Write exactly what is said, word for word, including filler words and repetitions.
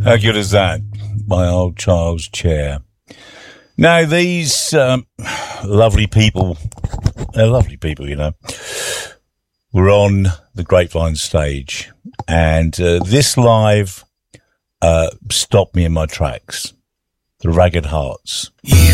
How good is that? My old child's chair. Now, these um, lovely people, they're lovely people, you know, were on the Grapevine stage. And uh, this live uh, stopped me in my tracks. The Ragged Hearts.